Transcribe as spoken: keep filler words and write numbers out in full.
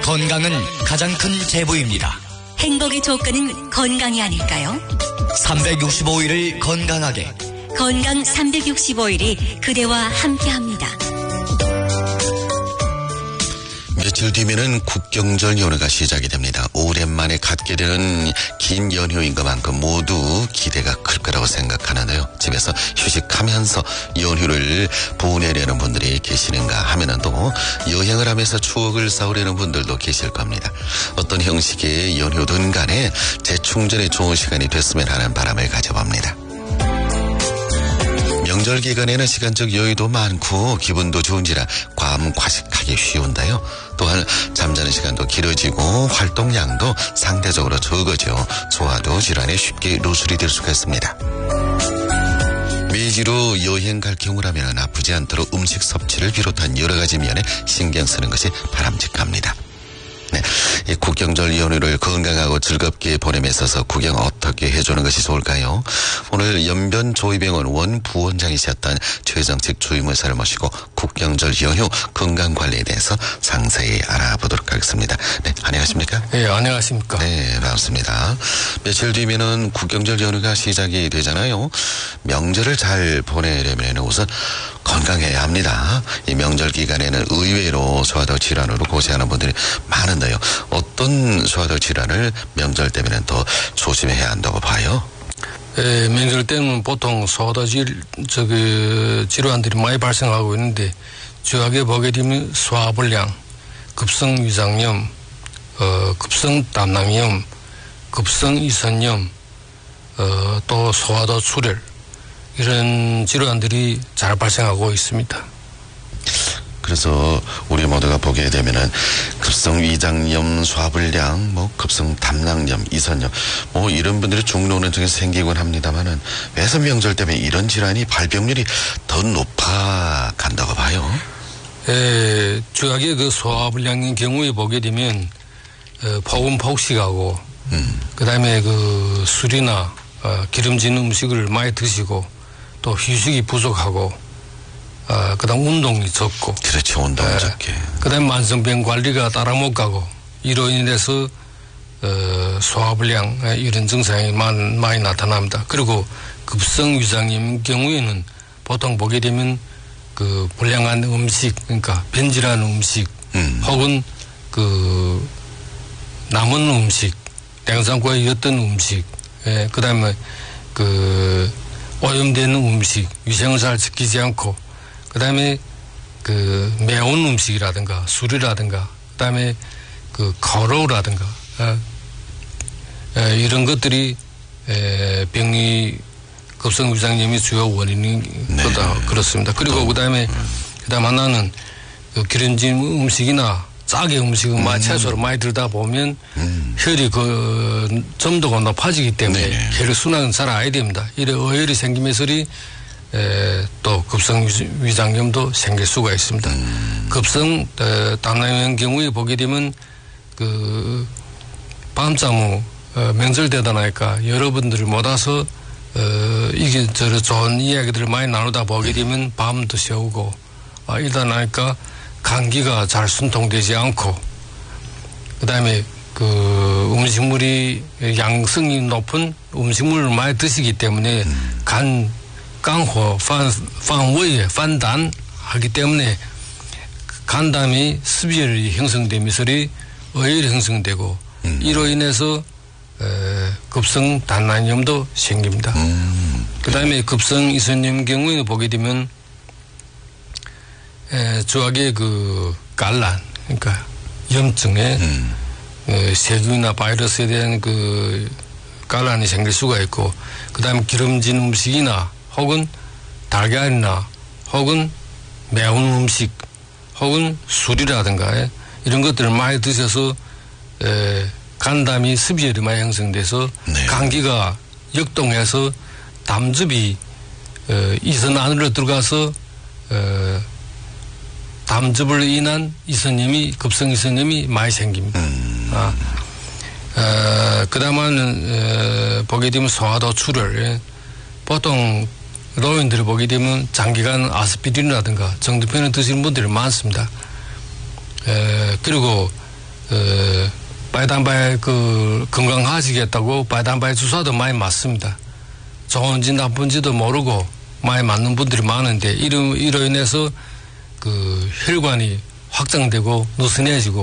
건강은 가장 큰 재부입니다. 행복의 조건은 건강이 아닐까요? 삼백육십오 일을 건강하게. 건강 삼백육십오 일이 그대와 함께합니다. 며칠 뒤면은 국경절 연휴가 시작이 됩니다. 오랜만에 갖게 되는 긴 연휴인 것만큼 모두 기대가 클 거라고 생각하는데요. 집에서 휴식하면서 연휴를 보내려는 분들이 계시는가 하면은 또 여행을 하면서 추억을 쌓으려는 분들도 계실 겁니다. 어떤 형식의 연휴든 간에 재충전에 좋은 시간이 됐으면 하는 바람을 가져봅니다. 명절 기간에는 시간적 여유도 많고 기분도 좋은지라 과음과식하기 쉬운데요. 또한 잠자는 시간도 길어지고 활동량도 상대적으로 적어져 소화도 질환에 쉽게 노출이 될 수가 있습니다. 외지로 여행 갈 경우라면 아프지 않도록 음식 섭취를 비롯한 여러 가지 면에 신경 쓰는 것이 바람직합니다. 네, 이 국경절 연휴를 건강하고 즐겁게 보냄에 있어서 구경 어떻게 해주는 것이 좋을까요? 오늘 연변조이병원 원부원장이셨던 최정식 주임의사를 모시고 국경절 연휴 건강관리에 대해서 상세히 알아보도록 하겠습니다. 네, 안녕하십니까? 네, 안녕하십니까? 네, 반갑습니다. 며칠 뒤면은 국경절 연휴가 시작이 되잖아요. 명절을 잘 보내려면 우선 건강해야 합니다. 이 명절 기간에는 의외로 소화도 질환으로 고생하는 분들이 많은데요. 어떤 소화도 질환을 명절 때문에 더 조심해야 한다고 봐요? 예, 명절 때는 보통 소화도 질, 저기, 질환들이 많이 발생하고 있는데, 주하게 보게 되면 소화불량, 급성위장염, 어, 급성담낭염, 급성이선염, 어, 또 소화도 출혈, 이런 질환들이 잘 발생하고 있습니다. 그래서 우리 모두가 보게 되면은 급성위장염, 소화불량, 뭐 급성담낭염, 이선염, 뭐 이런 분들이 중노년 중에 생기곤 합니다만은 왜 명절 때문에 이런 질환이 발병률이 더 높아간다고 봐요? 예, 주하게 그 소화불량인 경우에 보게 되면 어, 폭음 폭식하고, 음. 그 다음에 그 술이나 어, 기름진 음식을 많이 드시고, 또 휴식이 부족하고, 어, 그 다음 운동이 적고. 그렇죠, 운동이 예, 적게. 그 다음 만성병 관리가 따라 못 가고, 이로 인해서, 어, 소화불량, 예, 이런 증상이 많이, 많이 나타납니다. 그리고 급성위장염 경우에는 보통 보게 되면 그 불량한 음식, 그러니까 변질한 음식, 음. 혹은 그 남은 음식, 냉장고에 였던 음식, 예, 그 다음에 그 오염되는 음식, 위생을 잘 지키지 않고, 그 다음에 그 매운 음식이라든가 술이라든가, 그 다음에 그 가루라든가, 예, 예, 이런 것들이 예, 병이 급성위장염의 주요 원인이 네. 그렇다 그렇습니다. 그리고 그 다음에 그 다음 하나는 그 기름진 음식이나 짜게 음식은 음. 많이 채소를 많이 들다 보면 음. 혈이 그 점도가 높아지기 때문에 네네. 혈의 순환은 잘 안 됩니다. 이래 어혈이 생기면서리 에, 또 급성위장염도 생길 수가 있습니다. 음. 급성 담낭염 경우에 보게 되면 그 밤잠 후 명절 되다 나니까 여러분들을 못 와서 어, 이게 저런 좋은 이야기들을 많이 나누다 보게 되면 밤도 새우고 아, 이러다 나니까 감기가 잘 순통되지 않고, 그 다음에 그 음식물이 양성이 높은 음식물을 많이 드시기 때문에 음. 간, 강호, 판, 판위에 판단하기 때문에 간담이 습열이 형성되면서 어혈이 형성되고, 음. 이로 인해서 에, 급성 단난염도 생깁니다. 음. 그 다음에 급성 이선염 경우에는 보게 되면 에, 주하게 그 갈란, 그러니까 염증에 음. 에, 세균이나 바이러스에 대한 그 갈란이 생길 수가 있고, 그 다음에 기름진 음식이나 혹은 달걀이나 혹은 매운 음식 혹은 술이라든가 이런 것들을 많이 드셔서 에, 간담이 습열이 많이 형성돼서 네. 감기가 역동해서 담즙이 어, 이선 안으로 들어가서 어, 담즙을 인한 이선염이 급성 이선염이 많이 생깁니다. 음. 아, 어, 그 다음에는 어, 보게 되면 소화도 출혈. 예. 보통 노인들을 보게 되면 장기간 아스피린이라든가 정두편을 드시는 분들이 많습니다. 에, 그리고 어, 빨단발 그 건강하시겠다고 빨단발 주사도 많이 맞습니다. 좋은지 나쁜지도 모르고 많이 맞는 분들이 많은데 이로, 이로 인해서 그 혈관이 확장되고 느슨해지고